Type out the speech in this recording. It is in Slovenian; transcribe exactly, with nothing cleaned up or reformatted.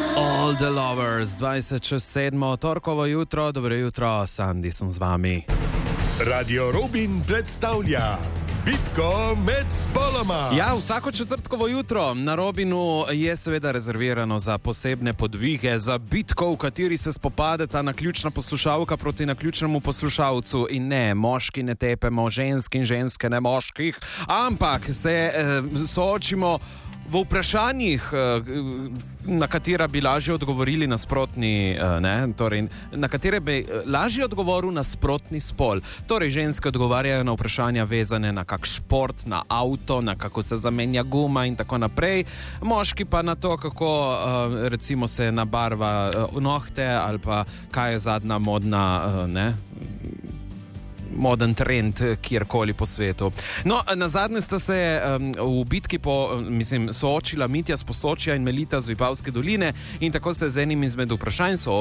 All the lovers, dvajset čez sedmo, torkovo jutro, dobro jutro, Sandi sem z vami. Radio Robin predstavlja bitko med spoloma. Ja, vsako četrtkovo jutro na Robinu je seveda rezervirano za posebne podvige, za bitko, v kateri se spopadeta naključna poslušalka proti naključnemu poslušalcu. In ne, moški ne tepemo žensk in ženske ne moških, ampak se eh, soočimo v vprašanjih, na katera bi lažje odgovorili nasprotni, ne, torej, na katere bi lažje odgovoril nasprotni spol. Torej, ženske odgovarjajo na vprašanja vezane na kak šport, na avto, na kako se zamenja guma in tako naprej. Moški pa na to, kako recimo se nabarva nohte ali pa kaj je zadnja modna, ne, moden trend kjerkoli po svetu. No, nazadnje sta se um, v bitki po, mislim, soočila Mitja z Posočja in Melita z Vipavske doline in tako se z enim izmed vprašanj soočila